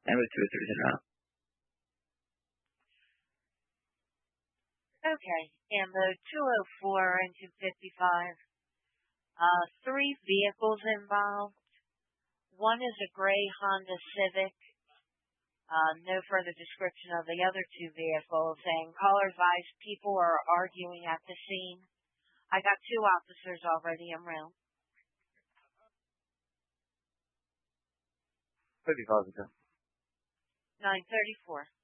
Ammo 203 is around. Okay, Ammo 204 and 255. Three vehicles involved. One is a gray Honda Civic. No further description of the other two vehicles, and caller advised people are arguing at the scene. I got two officers already en route. 55, 934.